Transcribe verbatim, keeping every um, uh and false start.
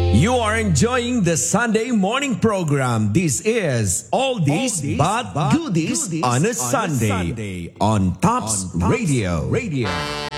You are enjoying the Sunday morning program. This is Oldies but Goodies on a Sunday on Tops Radio. Radio.